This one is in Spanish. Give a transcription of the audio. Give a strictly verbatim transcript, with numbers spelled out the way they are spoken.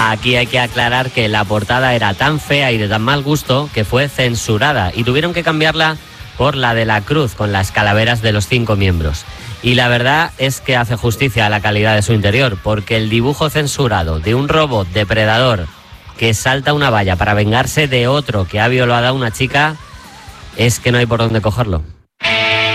Aquí hay que aclarar que la portada era tan fea y de tan mal gusto que fue censurada y tuvieron que cambiarla por la de la cruz con las calaveras de los cinco miembros. Y la verdad es que hace justicia a la calidad de su interior, porque el dibujo censurado de un robot depredador que salta una valla para vengarse de otro que ha violado a una chica es que no hay por dónde cogerlo.